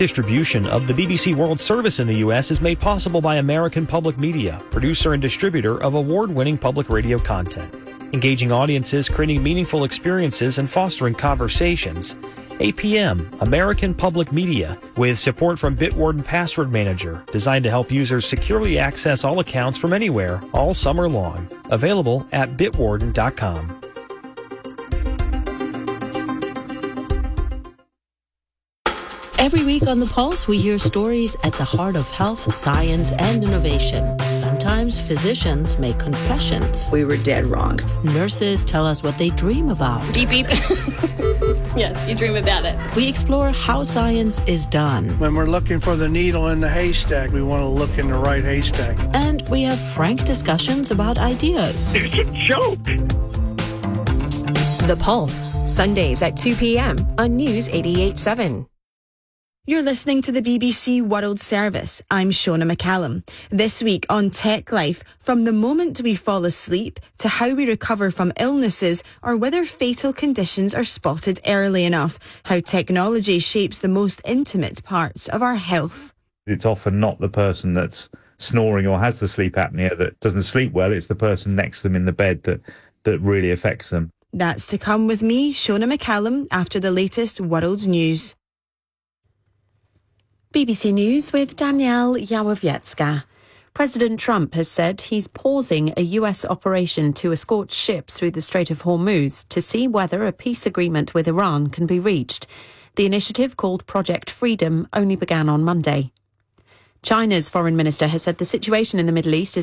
Distribution of the BBC World Service in the U.S. is made possible by American Public Media, producer and distributor of award-winning public radio content. Engaging audiences, creating meaningful experiences, and fostering conversations. APM, American Public Media, with support from Bitwarden Password Manager, designed to help users securely access all accounts from anywhere, all summer long. Available at bitwarden.com. Every week on The Pulse, we hear stories at the heart of health, science, and innovation. Sometimes physicians make confessions. We were dead wrong. Nurses tell us what they dream about. Beep, beep. Yes, you dream about it. We explore how science is done. When we're looking for the needle in the haystack, we want to look in the right haystack. And we have frank discussions about ideas. It's a joke. The Pulse, Sundays at 2 p.m. on News 88.7. You're listening to the BBC World Service. I'm Shona McCallum. This week on Tech Life, from the moment we fall asleep to how we recover from illnesses or whether fatal conditions are spotted early enough, how technology shapes the most intimate parts of our health. It's often not the person that's snoring or has the sleep apnea that doesn't sleep well. It's the person next to them in the bed that really affects them. That's to come with me, Shona McCallum, after the latest world news. BBC News with Danielle Yawowiecka. President Trump has said he's pausing a US operation to escort ships through the Strait of Hormuz to see whether a peace agreement with Iran can be reached. The initiative, called Project Freedom, only began on Monday. China's foreign minister has said the situation in the Middle East is